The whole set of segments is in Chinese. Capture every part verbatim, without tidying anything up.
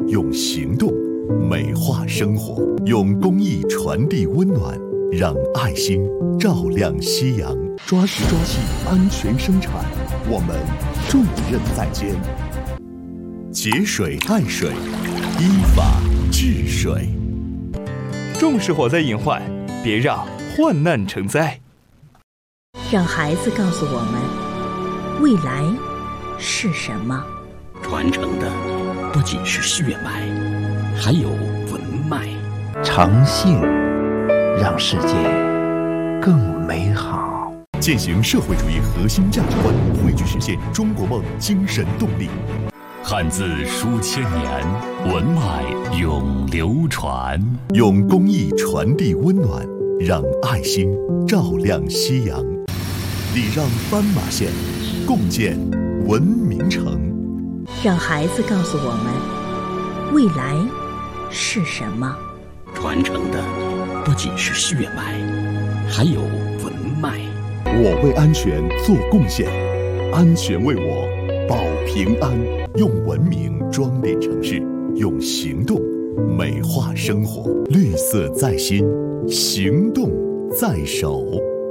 用行动美化生活，用公益传递温暖，让爱心照亮夕阳。抓实抓细，安全生产，我们重任在肩。节水爱水，依法治水。 重视火灾隐患，别让患难成灾。 让孩子告诉我们，未来是什么？ 传承的不仅是血脉，还有文脉。 诚信让世界更美好。 践行社会主义核心价值观，汇聚实现中国梦精神动力。 汉字书千年，文脉永流传。 用公益传递温暖，让爱心照亮夕阳。礼让斑马线，共建文明城。 让孩子告诉我们，未来是什么？ 传承的不仅是血脉，还有文脉。 我为安全做贡献，安全为我保平安。用文明装点城市，用行动美化生活。绿色在心，行动在手。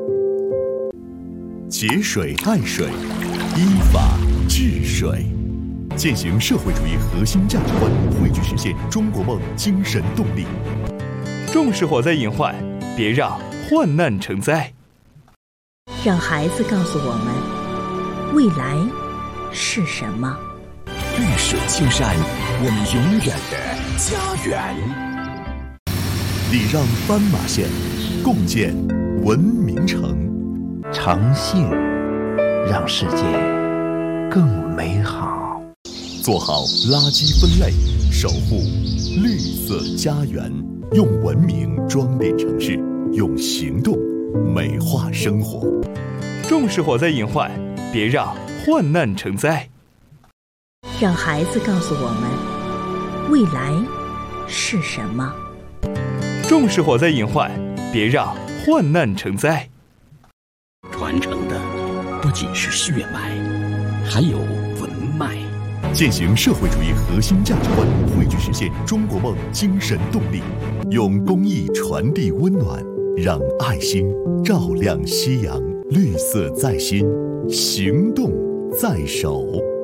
节水爱水，依法治水。践行社会主义核心价值观，汇聚实现中国梦精神动力。 重视火灾隐患，别让患难成灾。 让孩子告诉我们，未来是什么？ 绿水青山，我们永远的家园。 礼让斑马线，共建文明城。 诚信让世界更美好。 做好垃圾分类，守护绿色家园。用文明装点城市，用行动美化生活。 重视火灾隐患，别让患难成灾。 让孩子告诉我们，未来是什么？ 重视火灾隐患，别让患难成灾。 传承的不仅是血脉，还有文脉。 践行社会主义核心价值观，汇聚实现中国梦精神动力。用公益传递温暖，让爱心照亮夕阳。绿色在心，行动在手。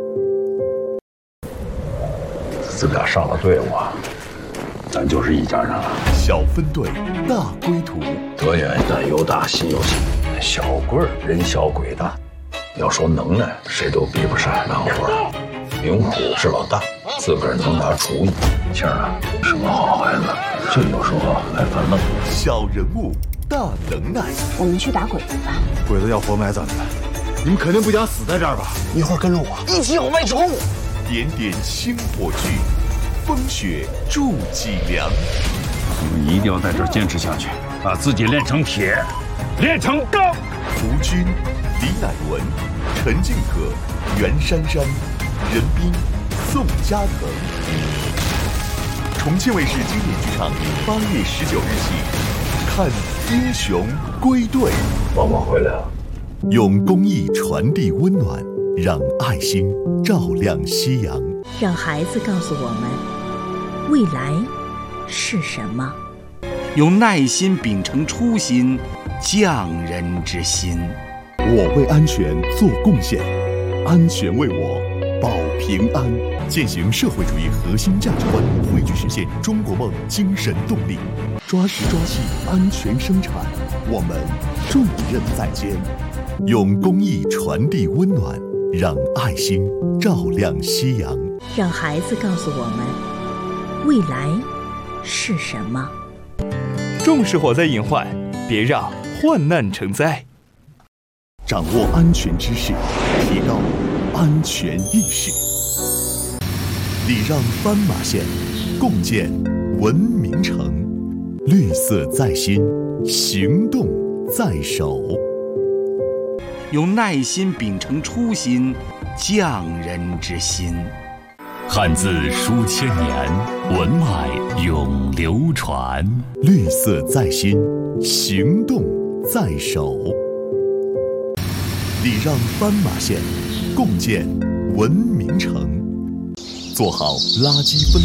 自打上了队伍，咱就是一家人了。 小分队，大归途。 德远胆又大，心又细，小棍儿人小鬼大。要说能耐，谁都比不上南虎。明虎是老大，自个儿能拿主意。庆儿啊，是个好孩子，就有时候爱犯愣。 小人物，大能耐。 我们去打鬼子吧。 鬼子要活埋咱们，你们肯定不想死在这儿吧？ 一会儿跟着我，一起往外冲。 点点星火炬，风雪助脊梁。 你们一定要在这儿坚持下去，把自己练成铁，练成钢。 胡军、李乃文、陈静可、袁姗姗、任彬、宋嘉腾。重庆卫视经典剧场八月十九日起，看英雄归队。 妈妈回来了。 用公益传递温暖，让爱心照亮夕阳。 让孩子告诉我们，未来是什么？ 用耐心秉承初心，匠人之心。 我为安全做贡献，安全为我保平安。践行社会主义核心价值观，汇聚实现中国梦精神动力。抓实抓细，安全生产，我们重任在肩。用公益传递温暖，让爱心照亮夕阳。 让孩子告诉我们，未来是什么？ 重视火灾隐患，别让患难成灾。 掌握安全知识，提高安全意识。礼让斑马线，共建文明城。绿色在心，行动在手。 用耐心秉承初心，匠人之心。 汉字书千年，文脉永流传。 绿色在心，行动在手。礼让斑马线，共建文明城。做好垃圾分